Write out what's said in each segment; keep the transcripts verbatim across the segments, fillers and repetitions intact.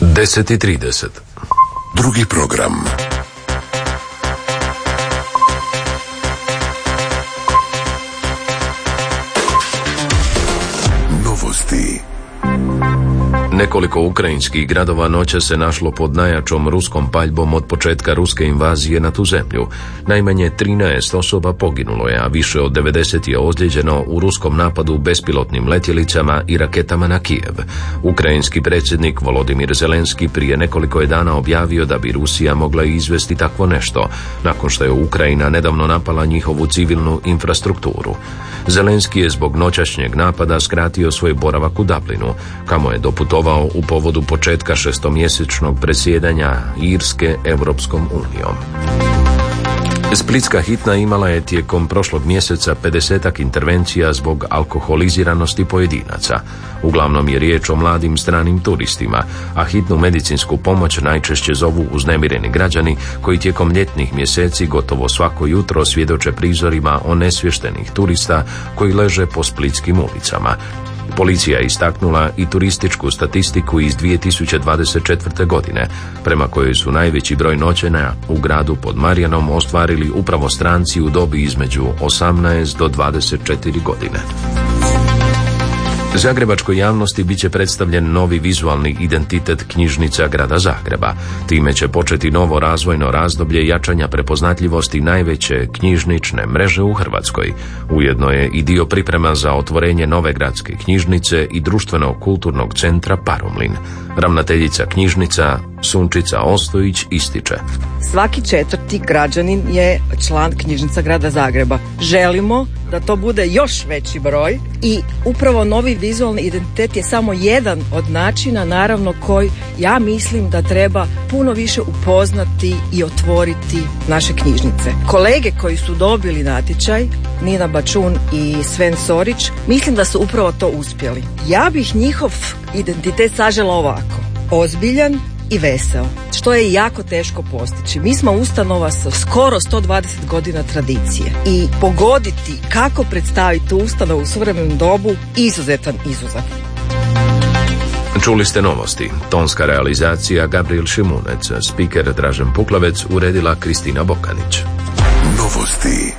deset i trideset. Drugi program. Novosti. Nekoliko ukrajinskih gradova noća se našlo pod najjačom ruskom paljbom od početka ruske invazije na tu zemlju. Najmanje trinaest osoba poginulo je, a više od devedeset je ozlijeđeno u ruskom napadu bespilotnim letjelicama i raketama na Kijev. Ukrajinski predsjednik Volodimir Zelenski prije nekoliko je dana objavio da bi Rusija mogla izvesti takvo nešto, nakon što je Ukrajina nedavno napala njihovu civilnu infrastrukturu. Zelenski je zbog noćašnjeg napada skratio svoj boravak u Dublinu, kamo je doputovao u povodu početka šestomjesečnog predsjedanja Irske Europskom unijom. Splitska hitna imala je tijekom prošlog mjeseca pedesetak intervencija zbog alkoholiziranosti pojedinaca. Uglavnom je riječ o mladim stranim turistima, a hitnu medicinsku pomoć najčešće zovu uznemireni građani koji tijekom ljetnih mjeseci gotovo svako jutro svjedoče prizorima onesvještenih turista koji leže po splitskim ulicama. Policija je istaknula i turističku statistiku iz dvije tisuće dvadeset četvrte. godine, prema kojoj su najveći broj noćenja u gradu pod Marjanom ostvarili upravo stranci u dobi između osamnaest do dvadeset četiri godine. Zagrebačkoj javnosti bit će predstavljen novi vizualni identitet knjižnica grada Zagreba. Time će početi novo razvojno razdoblje jačanja prepoznatljivosti najveće knjižnične mreže u Hrvatskoj. Ujedno je i dio priprema za otvorenje nove gradske knjižnice i društveno-kulturnog centra Paromlin. Ravnateljica knjižnica Sunčica Ostojić ističe: svaki četvrti građanin je član knjižnica grada Zagreba. Želimo da to bude još veći broj i upravo novi vizualni identitet je samo jedan od načina, naravno, koji ja mislim da treba puno više upoznati i otvoriti naše knjižnice. Kolege koji su dobili natječaj, Nina Bačun i Sven Sorić, mislim da su upravo to uspjeli. Ja bih njihov identitet sažela ovako: ozbiljan i veseo, što je jako teško postići. Mi smo ustanova sa skoro sto dvadeset godina tradicije i pogoditi kako predstaviti ustanovu u suvremenom dobu izuzetan izazov. Čuli ste novosti. Tonska realizacija Gabriel Šimunec, spiker Dražen Puklavec, uredila Kristina Bokanić. Novosti.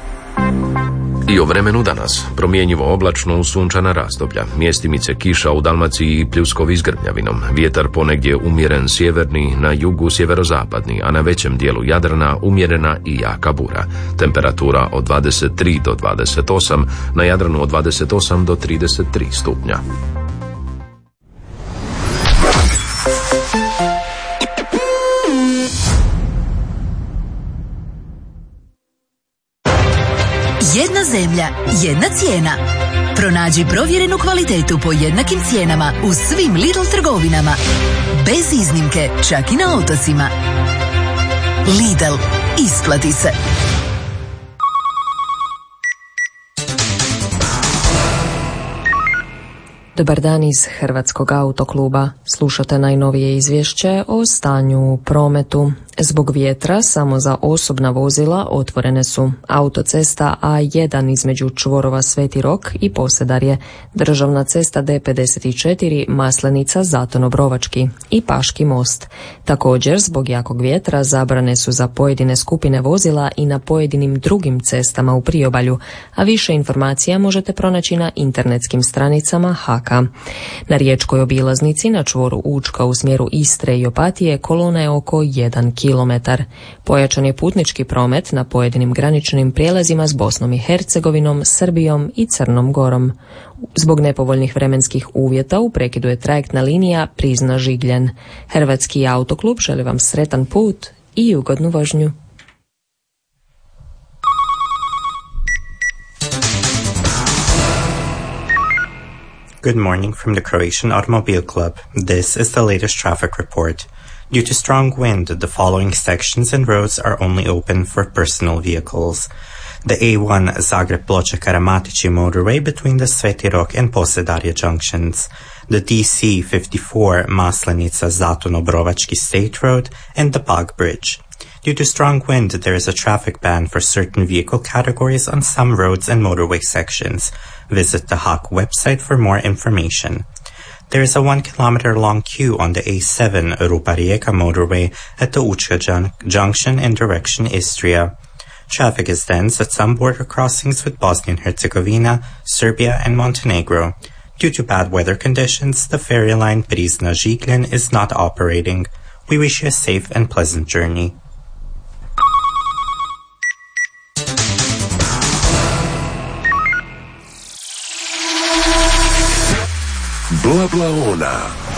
I o vremenu danas. Promjenjivo oblačno u sunčana razdoblja. Mjestimice kiša u Dalmaciji i pljuskovi s grmljavinom. Vjetar ponegdje umjeren sjeverni, na jugu sjeverozapadni, a na većem dijelu Jadrana umjerena i jaka bura. Temperatura od dvadeset tri do dvadeset osam, na Jadranu od dvadeset osam do trideset tri stupnja. Jedna zemlja, jedna cijena. Pronađi provjerenu kvalitetu po jednakim cijenama u svim Lidl trgovinama. Bez iznimke, čak i na otocima. Lidl, isplati se. Dobar dan iz Hrvatskog autokluba. Slušate najnovije izvješće o stanju u prometu. Zbog vjetra samo za osobna vozila otvorene su autocesta A jedan između čvorova Sveti Rok i Posedarje, državna cesta D pedeset četiri Maslenica Zaton Obrovački i Paški most. Također, zbog jakog vjetra zabrane su za pojedine skupine vozila i na pojedinim drugim cestama u priobalju, a više informacija možete pronaći na internetskim stranicama H A K A. Na riječkoj obilaznici na čvoru Učka u smjeru Istre i Opatije kolona je oko jedan kilometar. Pojačan je putnički promet na pojedinim graničnim prijelazima s Bosnom i Hercegovinom, Srbijom i Crnom Gorom. Zbog nepovoljnih vremenskih uvjeta u prekidu je trajektna linija Prizna-Žigljen. Hrvatski autoklub želi vam sretan put i ugodnu vožnju. Good morning from the Croatian Automobile Club. This is the latest traffic report. Due to strong wind, the following sections and roads are only open for personal vehicles. The A one Zagreb-Ploče-Karamatići motorway between the Sveti Rok and Posedarje junctions. The D C fifty-four Maslenica-Zaton-Obrovački State Road and the Pag Bridge. Due to strong wind, there is a traffic ban for certain vehicle categories on some roads and motorway sections. Visit the H A K website for more information. There is a one kilometer long queue on the A seven Rupa-Rijeka motorway at the Učka jun- junction in direction Istria. Traffic is dense at some border crossings with Bosnia-Herzegovina, Serbia, and Montenegro. Due to bad weather conditions, the ferry line Prizna-Žiglin is not operating. We wish you a safe and pleasant journey. Bla bla ona.